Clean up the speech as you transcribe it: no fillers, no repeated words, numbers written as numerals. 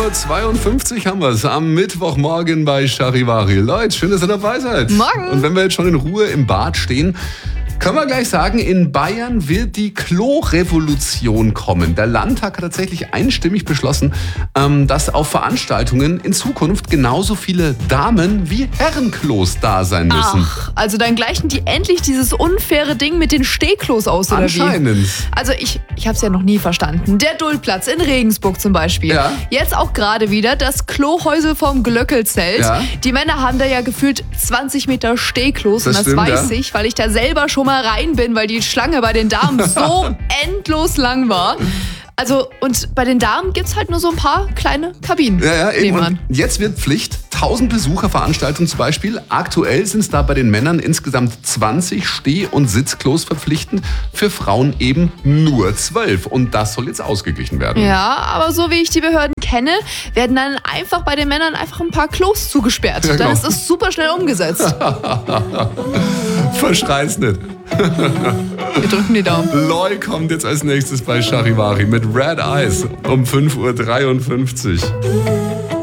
5:52 Uhr haben wir es am Mittwochmorgen bei Charivari. Leute, schön, dass ihr dabei seid. Morgen. Und wenn wir jetzt schon in Ruhe im Bad stehen, können wir gleich sagen, in Bayern wird die Klo-Revolution kommen. Der Landtag hat tatsächlich einstimmig beschlossen, dass auf Veranstaltungen in Zukunft genauso viele Damen- wie Herrenklos da sein müssen. Ach, also dann gleichen die endlich dieses unfaire Ding mit den Stehklos aus, oder Anscheinend. wie? Also ich habe es ja noch nie verstanden. Der Duldplatz in Regensburg zum Beispiel. Ja. Jetzt auch gerade wieder das Klohäusel vom Glöckelzelt. Ja. Die Männer haben da ja gefühlt 20 Meter Stehklos. Das und das stimmt, weiß ja. ich, weil ich da selber schon mal rein bin, weil die Schlange bei den Damen so endlos lang war. Also, und bei den Damen gibt es halt nur so ein paar kleine Kabinen. Ja, eben. nebenan. Und jetzt wird Pflicht. 1000 Besucherveranstaltungen zum Beispiel. Aktuell sind es da bei den Männern insgesamt 20 Steh- und Sitzklos verpflichtend. Für Frauen eben nur 12. Und das soll jetzt ausgeglichen werden. Ja, aber so wie ich die Behörden kenne, werden dann einfach bei den Männern einfach ein paar Klos zugesperrt. Ja, Dann genau. ist es super schnell umgesetzt. Verschrei's nicht. Wir drücken die Daumen. Loy kommt jetzt als nächstes bei Charivari mit Red Eyes um 5:53 Uhr.